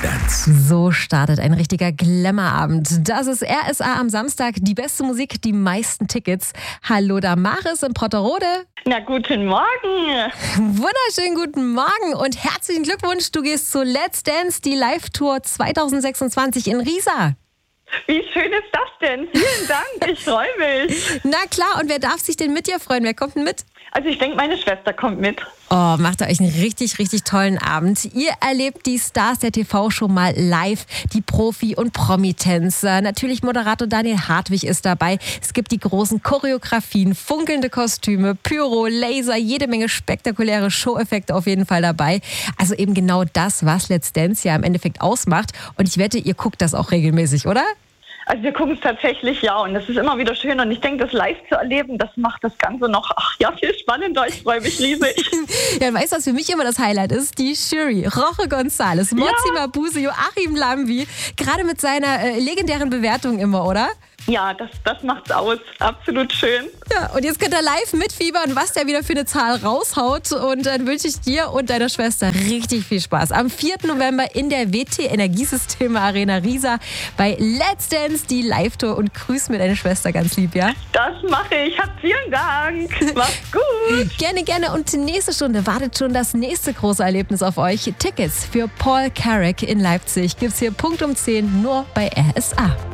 Dance. So startet ein richtiger Glamour-Abend. Das ist RSA am Samstag. Die beste Musik, die meisten Tickets. Hallo Damaris in Brotterode. Na, guten Morgen. Wunderschönen guten Morgen und herzlichen Glückwunsch. Du gehst zu Let's Dance, die Live-Tour 2026 in Riesa. Wie schön ist das denn? Vielen Dank, ich freue mich. Na klar, und wer darf sich denn mit dir freuen? Wer kommt denn mit? Also ich denke, meine Schwester kommt mit. Oh, macht ihr euch einen richtig, richtig tollen Abend. Ihr erlebt die Stars der TV-Show mal live, die Profi- und Promi-Tänzer. Natürlich Moderator Daniel Hartwig ist dabei. Es gibt die großen Choreografien, funkelnde Kostüme, Pyro, Laser, jede Menge spektakuläre Show-Effekte auf jeden Fall dabei. Also eben genau das, was Let's Dance ja im Endeffekt ausmacht. Und ich wette, ihr guckt das auch regelmäßig, oder? Also wir gucken es tatsächlich, ja, und es ist immer wieder schön und ich denke, das live zu erleben, das macht das Ganze noch, viel spannender. Ich freue mich riesig. Ja, weißt du, was für mich immer das Highlight ist? Die Jury. Roche González, Mozi Mabuse, Joachim Lambi, gerade mit seiner legendären Bewertung immer, oder? Ja, das macht's aus. Absolut schön. Ja, und jetzt könnt ihr live mitfiebern, was der wieder für eine Zahl raushaut. Und dann wünsche ich dir und deiner Schwester richtig viel Spaß. Am 4. November in der WT Energiesysteme Arena Riesa bei Let's Dance, die Live-Tour. Und grüß mir deine Schwester ganz lieb, ja? Das mache ich. Vielen Dank. Macht's gut. Gerne, gerne. Und nächste Stunde wartet schon das nächste große Erlebnis auf euch. Tickets für Paul Carrack in Leipzig gibt's hier Punkt um 10 nur bei RSA.